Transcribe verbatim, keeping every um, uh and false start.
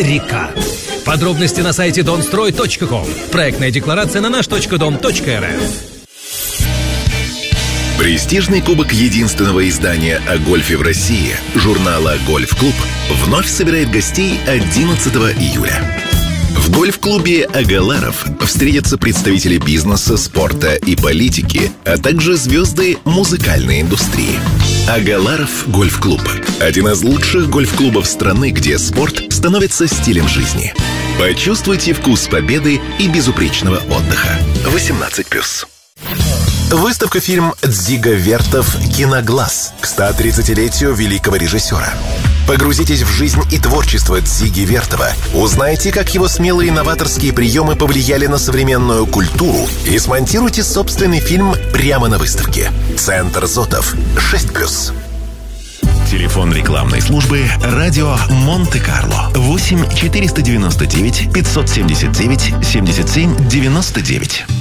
река. Подробности на сайте донстрой точка ком. Проектная декларация на наш точка дом точка эр эф. Престижный кубок единственного издания о гольфе в России, журнала «Гольф-клуб», вновь собирает гостей одиннадцатого июля. В гольф-клубе «Агаларов» встретятся представители бизнеса, спорта и политики, а также звезды музыкальной индустрии. «Агаларов гольф-клуб» – один из лучших гольф-клубов страны, где спорт становится стилем жизни. Почувствуйте вкус победы и безупречного отдыха. восемнадцать плюс. Выставка «Фильм» Дзига Вертов «Киноглаз» к ста тридцатилетию великого режиссера. Погрузитесь в жизнь и творчество Дзиги Вертова. Узнайте, как его смелые новаторские приемы повлияли на современную культуру, и смонтируйте собственный фильм прямо на выставке. Центр Зотов, шесть плюс. Телефон рекламной службы «Радио Монте-Карло» восемь четыреста девяносто девять пятьсот семьдесят девять семьдесят семь девяносто девять.